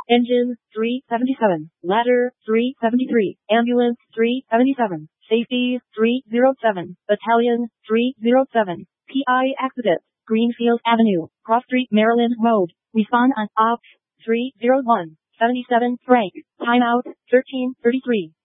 Engine 377, ladder 373, ambulance 377, safety 307, battalion 307, PI accident, Greenfield Avenue, Cross Street, Maryland Road. Respond on Ops 301, 77 Frank, timeout 1333.